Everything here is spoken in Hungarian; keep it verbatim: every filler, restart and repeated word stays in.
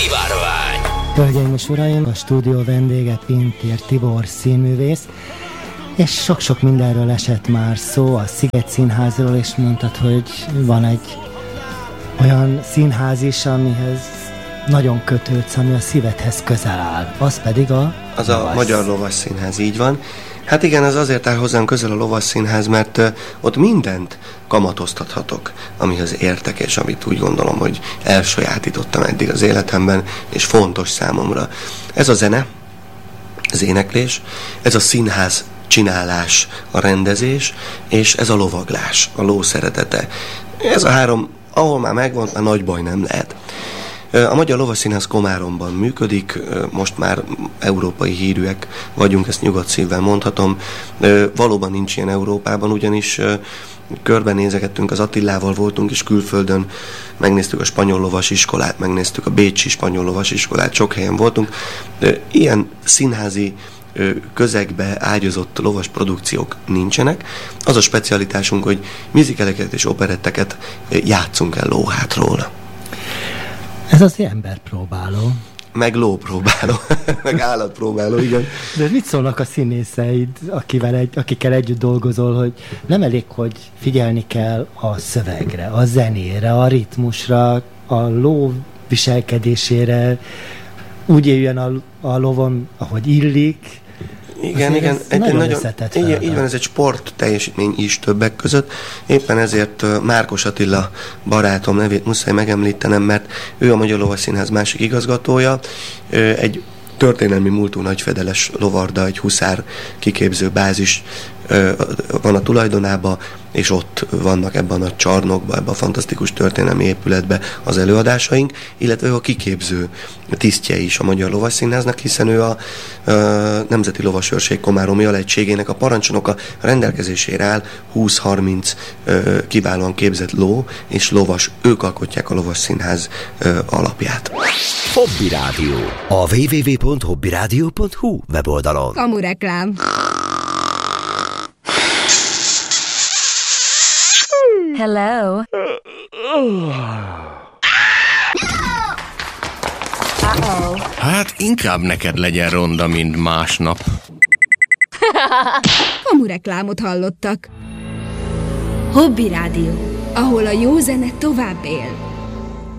Szivárvány. Hölgyeim és uraim, a stúdió vendége Pintér Tibor színművész, és sok-sok mindenről esett már szó, a Sziget Színházról, és mondtad, hogy van egy olyan színház is, amihez nagyon kötődsz, ami a szívedhez közel áll. Az pedig a... Az a Magyar Lovasszínház, így van. Hát igen, ez azért áll hozzám közel a Lovasszínház, mert uh, ott mindent kamatoztathatok, amihez értek, és amit úgy gondolom, hogy elsajátítottam eddig az életemben, és fontos számomra. Ez a zene, az éneklés, ez a színház csinálás, a rendezés, és ez a lovaglás, a ló szeretete. Ez a három, ahol már megvan, már nagy baj nem lehet. A Magyar Lovasszínház Komáromban működik, most már európai hírűek vagyunk, ezt nyugodt szívvel mondhatom. Valóban nincs ilyen Európában, ugyanis körbenézegettünk, az Attilával voltunk is külföldön, megnéztük a spanyol lovasiskolát, megnéztük a bécsi spanyol lovasiskolát, sok helyen voltunk. Ilyen színházi közegbe ágyazott lovas produkciók nincsenek. Az a specialitásunk, hogy musicaleket és operetteket játszunk el lóhátról. Ez az emberpróbáló. Meg lópróbáló, meg állatpróbáló, igen. De mit szólnak a színészeid, akivel egy, akikkel együtt dolgozol, hogy nem elég, hogy figyelni kell a szövegre, a zenére, a ritmusra, a ló viselkedésére, úgy éljön a, a lovon, ahogy illik. Igen, igen, egy nagyon, nagyon így, így van, ez egy sport teljesítmény is többek között. Éppen ezért Márkos Attila barátom nevét muszáj megemlítenem, mert ő a Magyar Lovasszínház másik igazgatója, egy történelmi múltú nagyfedeles lovarda, egy huszár kiképző bázis van a tulajdonában, és ott vannak ebben a csarnokban, ebben a fantasztikus történelmi épületben az előadásaink, illetve ő a kiképző tisztje is a Magyar Lovasszínháznak, hiszen ő a, a Nemzeti Lovasőrség Komáromi Alegységének a parancsnoka, rendelkezésére áll húsz-harminc kiválóan képzett ló és lovas, ők alkotják a Lovasszínház ö, alapját. Hobby Rádió. A double-u double-u double-u pont hobby rádió pont hu weboldalon. Kamureklám. Hello. Uh-oh. Hát inkább neked legyen ronda, mint másnap. Kamureklámot hallottak. Hobby Rádió, ahol a jó zene tovább él.